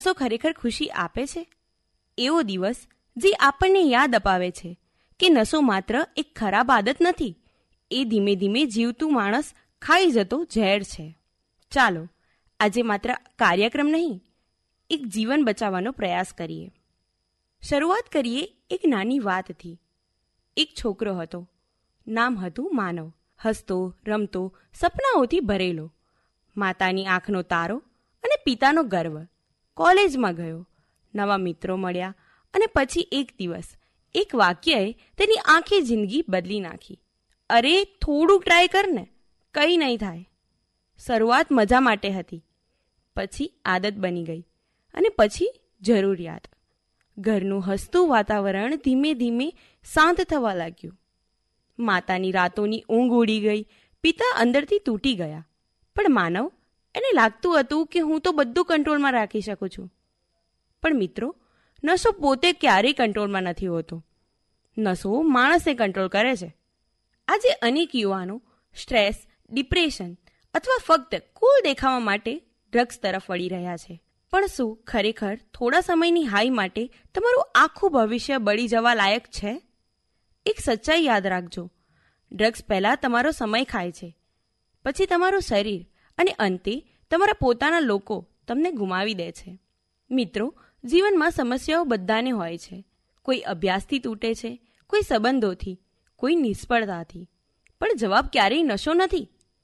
નશો ખરેખર ખુશી આપે છે? એવો દિવસ જે આપણને યાદ અપાવે છે કે નશો માત્ર એક ખરાબ આદત નથી, એ ધીમે ધીમે જીવતું માણસ ખાઈ જતો ઝેર છે. ચાલો આજે માત્ર કાર્યક્રમ નહીં, એક જીવન બચાવવાનો પ્રયાસ કરીએ. શરૂઆત કરીએ એક નાની વાતથી. એક છોકરો હતો, નામ હતું માનવ. હસતો રમતો, સપનાઓથી ભરેલો, માતાની આંખનો તારો અને પિતાનો ગર્વ. કોલેજમાં ગયો, નવા મિત્રો મળ્યા અને પછી એક દિવસ એક વાક્યએ તેની આખી જિંદગી બદલી નાખી. અરે થોડુંક ટ્રાય કર ને, કંઈ નહીં થાય. શરૂઆત મજા માટે હતી, પછી આદત બની ગઈ અને પછી જરૂરિયાત. ઘરનું હસતું વાતાવરણ ધીમે ધીમે શાંત થવા લાગ્યું. માતાની રાતોની ઊંઘ ઉડી ગઈ, પિતા અંદરથી તૂટી ગયા. પણ માનવ, એને લાગતું હતું કે હું તો બધું કંટ્રોલમાં રાખી શકું છું. પણ મિત્રો, નશો પોતે ક્યારેય કંટ્રોલમાં નથી હોતો. નશો માણસને કંટ્રોલ કરે છે. આજે અનેક યુવાનો સ્ટ્રેસ, ડિપ્રેશન અથવા ફક્ત કૂલ દેખાવા માટે ડ્રગ્સ તરફ વળી રહ્યા છે. પણ શું ખરેખર થોડા સમયની હાઈ માટે તમારું આખું ભવિષ્ય બળી જવા લાયક છે? એક સચ્ચાઈ યાદ રાખજો, ડ્રગ્સ પહેલાં તમારો સમય ખાય છે, પછી તમારું શરીર અને અંતે તમારા પોતાના લોકો તમને ગુમાવી દે છે. મિત્રો, જીવનમાં સમસ્યાઓ બધાને હોય છે. કોઈ અભ્યાસથી તૂટે છે, કોઈ સંબંધોથી, કોઈ નિષ્ફળતાથી. પણ જવાબ ક્યારેય નશો નથી.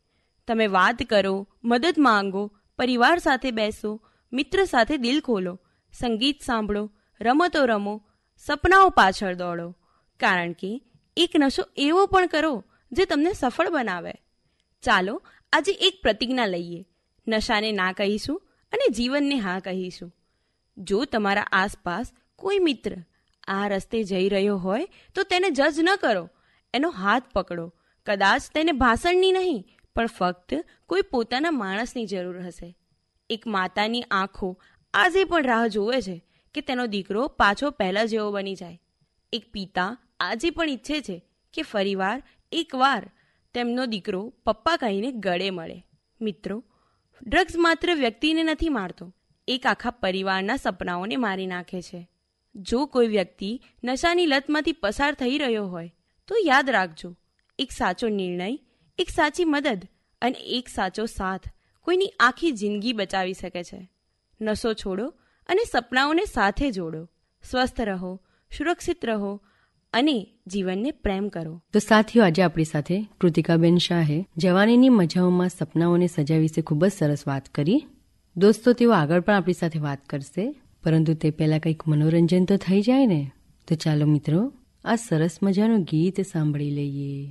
તમે વાત કરો, મદદ માંગો, પરિવાર સાથે બેસો, મિત્ર સાથે દિલ ખોલો, સંગીત સાંભળો, રમતો રમો, સપનાઓ પાછળ દોડો. કારણ કે એક નશો એવો પણ કરો જે તમને સફળ બનાવે. ચાલો આજે એક પ્રતિજ્ઞા લઈએ. નશાને ના કહીશું અને જીવનને હા કહીશું. જો તમારા આસપાસ કોઈ મિત્ર આ રસ્તે જઈ રહ્યો હોય તો તેને જજ ન કરો, એનો હાથ પકડો. કદાચ તેને ભાષણની નહીં, પણ ફક્ત કોઈ પોતાના માણસની જરૂર હશે. એક માતાની આંખો આજે પણ રાહ જોવે છે કે તેનો દીકરો પાછો પહેલા જેવો બની જાય. એક પિતા આજે પણ ઈચ્છે છે કે ફરીવાર એકવાર તેમનો દીકરો પપ્પા કહીને ગળે મળે. મિત્રો, ડ્રગ્સ માત્ર વ્યક્તિને નથી મારતો, એક આખા પરિવારના સપનાઓને મારી નાખે છે. જો કોઈ વ્યક્તિ નશાની લતમાંથી પસાર થઈ રહ્યો હોય તો યાદ રાખજો, એક સાચો નિર્ણય, એક સાચી મદદ અને એક સાચો સાથ કોઈની આખી જિંદગી બચાવી શકે છે. નશો છોડો અને સપનાઓને સાથે જોડો. સ્વસ્થ રહો, સુરક્ષિત રહો અને જીવનને પ્રેમ કરો. તો સાથીઓ, આજે આપણી સાથે કૃતિકાબેન શાહે જવાનીની મજાઓમાં સપનાઓને સજાવી વિશે ખૂબ જ સરસ વાત કરી. દોસ્તો, તેઓ આગળ પણ આપણી સાથે વાત કરશે, પરંતુ તે પહેલા કંઈક મનોરંજન તો થઈ જાય ને. તો ચાલો મિત્રો, આ સરસ મજાનું ગીત સાંભળી લઈએ.